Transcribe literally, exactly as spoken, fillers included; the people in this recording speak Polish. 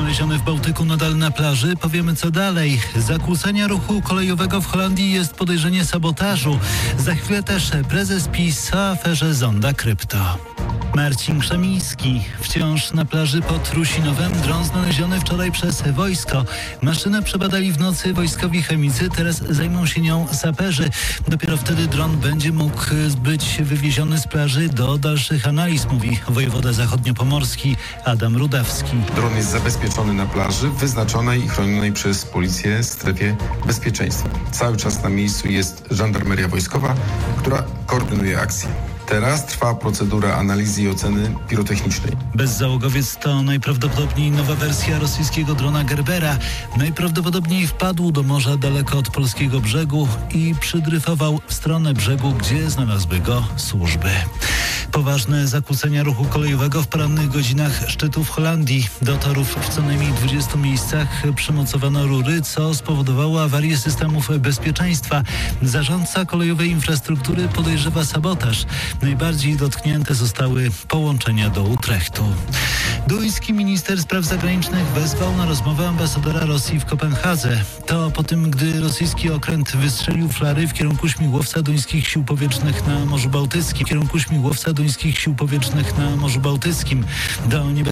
znaleziony w Bałtyku nadal na plaży. Powiemy co dalej. Zakłócenia ruchu kolejowego w Holandii jest podejrzenie sabotażu. Za chwilę też prezes PiS o aferze Zonda Krypto. Marcin Krzemiński. Wciąż na plaży pod Rusinowem dron znaleziony wczoraj przez wojsko. Maszynę przebadali w nocy wojskowi chemicy, teraz zajmą się nią saperzy. Dopiero wtedy dron będzie mógł być wywieziony z plaży do dalszych analiz, mówi wojewoda zachodniopomorski Adam Rudawski. Dron jest zabezpieczony na plaży w wyznaczonej i chronionej przez policję strefie bezpieczeństwa. Cały czas na miejscu jest żandarmeria wojskowa, która koordynuje akcję. Teraz trwa procedura analizy i oceny pirotechnicznej. Bezzałogowiec to najprawdopodobniej nowa wersja rosyjskiego drona Gerbera. Najprawdopodobniej wpadł do morza daleko od polskiego brzegu i przydryfował w stronę brzegu, gdzie znalazły go służby. Poważne zakłócenia ruchu kolejowego w porannych godzinach szczytu w Holandii. Do torów w co najmniej dwudziestu miejscach przymocowano rury, co spowodowało awarię systemów bezpieczeństwa. Zarządca kolejowej infrastruktury podejrzewa sabotaż. Najbardziej dotknięte zostały połączenia do Utrechtu. Duński minister spraw zagranicznych wezwał na rozmowę ambasadora Rosji w Kopenhadze. To po tym, gdy rosyjski okręt wystrzelił flary w kierunku śmigłowca duńskich sił powietrznych na Morzu Bałtyckim. W kierunku śmigłowca duńskich sił powietrznych na Morzu Bałtyckim. Do niebezpieczeństwa